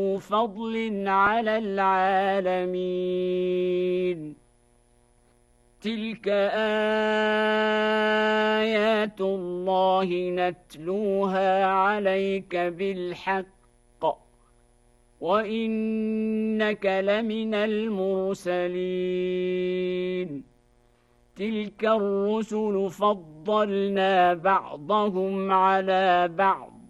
فضل على العالمين. تلك آيات الله نتلوها عليك بالحق وإنك لمن المرسلين. تلك الرسل فضلنا بعضهم على بعض